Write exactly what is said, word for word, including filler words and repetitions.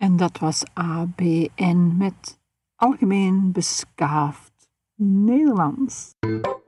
En dat was A B N met Algemeen Beschaafd Nederlands.